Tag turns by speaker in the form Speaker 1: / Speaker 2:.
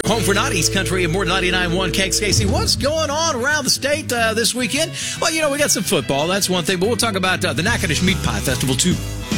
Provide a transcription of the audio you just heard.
Speaker 1: Home for Not East Country and more 99.1 KXKC. What's going on around the state this weekend? Well, we got some football. That's one thing, but we'll talk about the Natchitoches Meat Pie Festival, too.